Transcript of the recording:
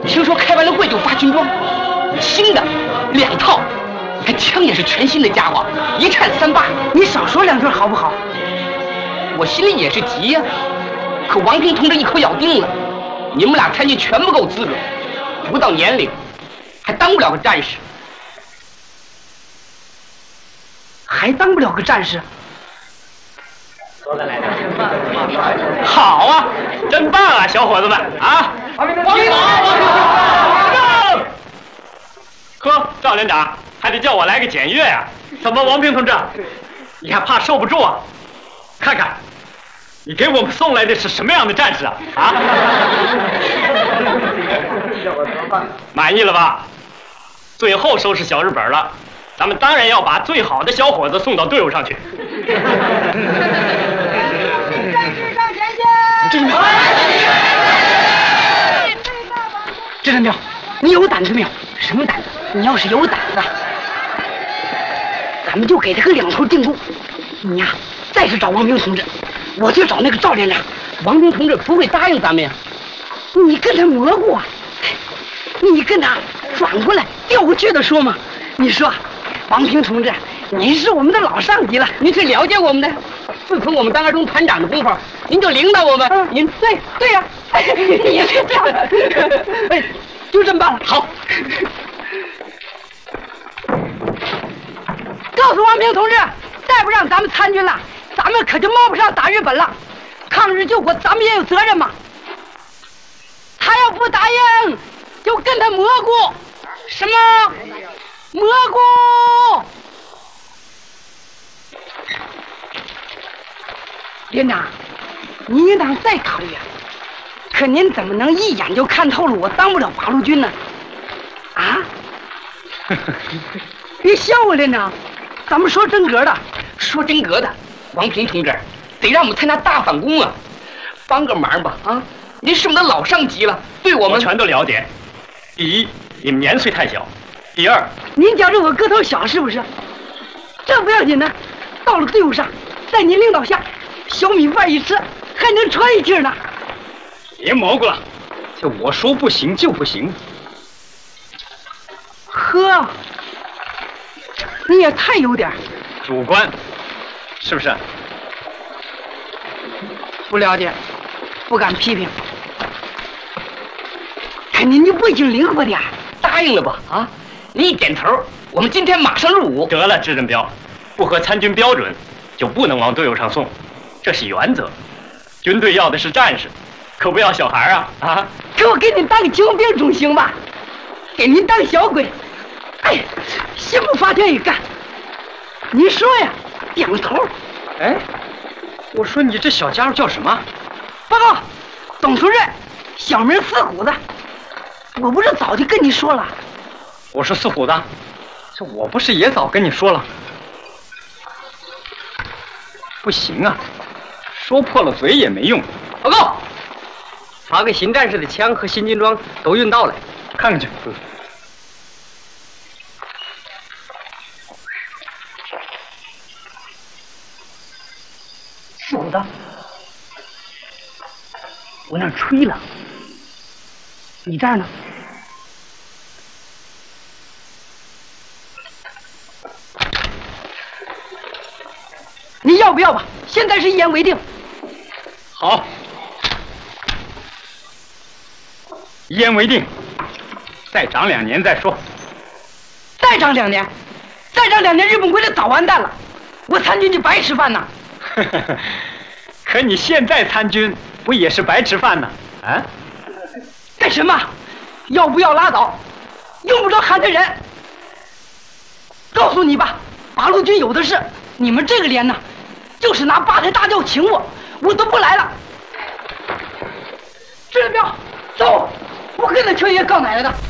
听说开完了会就发军装，新的2套，还枪也是全新的家伙，一颤38。 你少说2句好不好？ 我心里也是急呀，可王平同志一口咬定了，你们俩参军全不够资格，不到年龄，还当不了个战士。 还当不了个战士？ 好啊，真棒啊，小伙子们啊！呵，赵连长还得叫我来个检阅呀？怎么，王平同志，你还怕受不住啊？看看，你给我们送来的是什么样的战士啊？啊？满意了吧？最后收拾小日本了，咱们当然要把最好的小伙子送到队伍上去。 支站彪，你有胆子没有？什么胆子？你要是有胆子，咱们就给他个2头定钩。你呀，再去找王平同志，我去找那个赵连长。 王平同志不会答应咱们呀。 你跟他蘑菇啊，你跟他转过来调过去的说嘛。你说，王平同志，您是我们的老上级了， 您是了解我们的。自从我们当二中团长的功夫，您就领导我们。您对呀，也是这样。哎，就这么办了。 好。 告诉王平同志，再不让咱们参军了，咱们可就冒不上打日本了。抗日救国，咱们也有责任嘛。他要不答应，就跟他蘑菇。什么？蘑菇？连长，您应当再考虑啊。可您怎么能一眼就看透了我当不了八路军呢？啊？别笑啊，连长，咱们说真格的。 说真格的，王平同志，得让我们参加大反攻啊！帮个忙吧啊！您是我们的老上级了，对我们我全都了解。第一，你们年岁太小；第二， 您觉着我个头小是不是？这不要紧的，到了队伍上，在您领导下，小米饭一吃，还能喘一气呢。 别蘑菇了，这我说不行就不行。 呵，你也太有点主观，是不是？ 不了解，不敢批评。可您就不行灵活点， 答应了吧？啊，您一点头，我们今天马上入伍。 得了，支镇彪，不合参军标准就不能往队伍上送，这是原则。军队要的是战士，可不要小孩啊！啊！ 给我给您当个救兵总行吧？给您当小鬼，哎，心不发愿意干。您说呀，2头。 哎，我说你这小家伙叫什么？ 报告，董主任，小名四虎子。我不是早就跟你说了？ 我说四虎子，这我不是也早跟你说了？不行啊，说破了嘴也没用。 报告，把给新战士的枪和新军装都运到了， 看看去。 四虎子，我那儿吹了，你这儿呢？你要不要吧？现在是一言为定。 好，一言为定。再长2年再说。 再长2年，再长2年，日本鬼子早完蛋了，我参军就白吃饭呐。 可你现在参军不也是白吃饭呢？啊？ 干什么？要不要拉倒？用不着喊他人。告诉你吧，八路军有的是，你们这个连呢，就是拿8抬大轿请我，我都不来了。支镇彪，走，我跟着邱爷告奶奶的。